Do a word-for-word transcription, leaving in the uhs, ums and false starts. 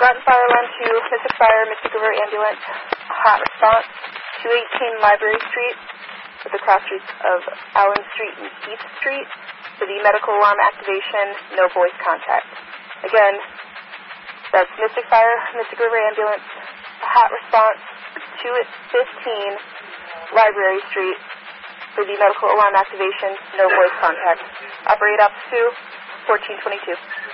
Groton Fire Alarm to Mystic Fire, Mystic River Ambulance, hot response, two eighteen Library Street, with the cross streets of Allen Street and Heath Street. For the medical alarm activation, no voice contact. Again, that's Mystic Fire, Mystic River Ambulance, hot response, two fifteen Library Street. For the medical alarm activation, no voice contact. Operate up to fourteen twenty-two.